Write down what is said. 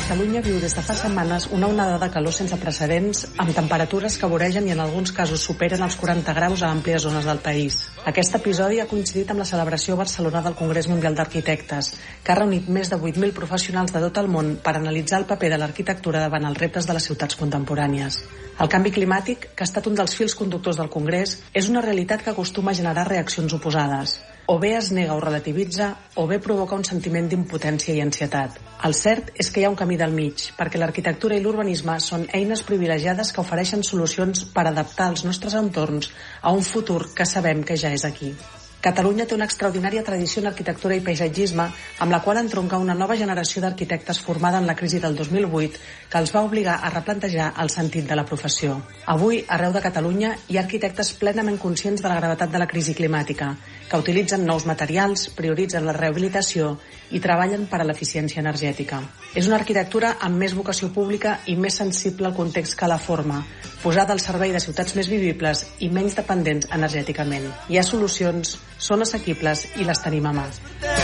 Catalunya viu des de fa setmanes una onada de calor sense precedents, amb temperatures que voregen i en alguns casos superen els 40 graus a àmplies zones del país. Aquest episodi ha coincidit amb la celebració a Barcelona del Congrés Mundial d'Arquitectes, que ha reunit més de 8.000 professionals de tot el món per analitzar el paper de l'arquitectura davant els reptes de les ciutats contemporànies. El canvi climàtic, que ha estat un dels fils conductors del Congrés, és una realitat que acostuma a generar reaccions oposades. O bé es nega o relativitza, o bé provoca un sentiment d'impotència i ansietat. El cert és que hi ha un camí del mig, perquè l'arquitectura i l'urbanisme són eines privilegiades que ofereixen solucions per adaptar els nostres entorns a un futur que sabem que ja és aquí. Catalunya té una extraordinària tradició en arquitectura i paisatgisme, amb la qual entronca una nova generació d'arquitectes formada en la crisi del 2008, que els va obligar a replantejar el sentit de la professió. Avui, arreu de Catalunya, hi ha arquitectes plenament conscients de la gravetat de la crisi climàtica, que utilitzen nous materials, prioritzen la rehabilitació i treballen per a l'eficiència energètica. És una arquitectura amb més vocació pública i més sensible al context que la forma, posada al servei de ciutats més vivibles i menys dependents energèticament. Hi ha solucions, són assequibles i les tenim a mà.